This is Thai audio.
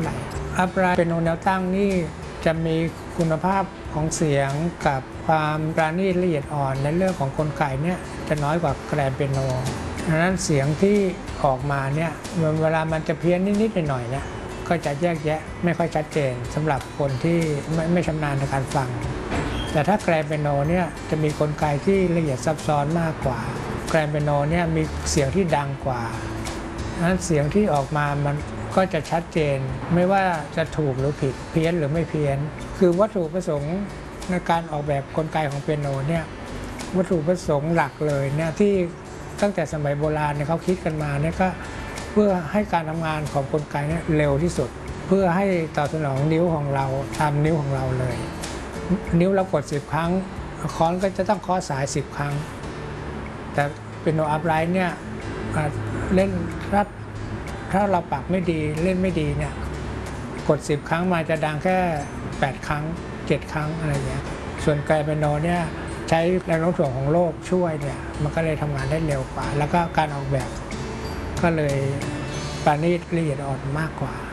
ไหร่อัพไลท์เปียโนแนวตั้งนี่จะมีคุณภาพของเสียงกับความปราณีตละเอียดอ่อนในเรื่องของกลไกเนี่ยจะน้อยกว่าแกรนด์เปียโนดังนั้นเสียงที่ออกมาเนี่ยเวลามันจะเพี้ยนนิดๆหน่อยๆเนี่ยก็จะแยกแยะไม่ค่อยชัดเจนสำหรับคนที่ไม่ชำนาญในการฟังแต่ถ้าแกรนด์เปียโนเนี่ยจะมีกลไกที่ละเอียดซับซ้อนมากกว่าแกรนด์เปียโนเนี่ยมีเสียงที่ดังกว่าดังนั้นเสียงที่ออกมามันก็จะชัดเจนไม่ว่าจะถูกหรือผิดเพี้ยนหรือไม่เพี้ยนคือวัตถุประสงค์ในการออกแบบกลไกของเปียโนเนี่ยวัตถุประสงค์หลักเลยเนี่ยที่ตั้งแต่สมัยโบราณเนี่ยเขาคิดกันมาเนี่ยก็เพื่อให้การทำงานของกลไกเนี่ยเร็วที่สุดเพื่อให้ตอบสนองนิ้วของเราตามนิ้วของเราเลยนิ้วเรากด10 ครั้งค้อนก็จะต้องเคาะสาย10 ครั้งแต่เปียโนอัพไลท์เนี่ยเล่นถ้าเราปักไม่ดีเล่นไม่ดีเนี่ยกด10 ครั้งมาจะดังแค่8 ครั้ง7 ครั้งอะไรเงี้ยส่วนแกรนด์เปียโนเนี่ยใช้แรงโน้มถ่วงของโลกช่วยเนี่ยมันก็เลยทำงานได้เร็วกว่าแล้วก็การออกแบบก็เลยปราณีตละเอียดอ่อนมากกว่า